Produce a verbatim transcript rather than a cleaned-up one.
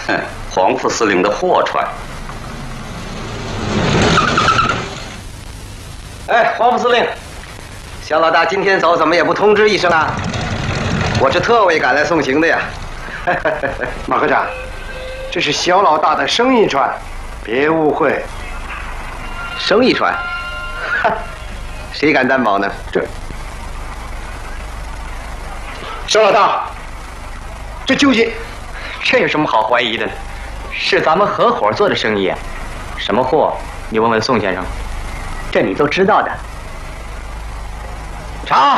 哼，黄副司令的货船。 哎，黄副司令，肖老大今天走，怎么也不通知一声啊？我是特为赶来送行的呀。 马科长，这是肖老大的生意船，别误会。 生意船？谁敢担保呢？ 这，肖老大，这究竟…… 这有什么好怀疑的呢？是咱们合伙做的生意啊。什么货？你问问宋先生。 这你都知道的。 查。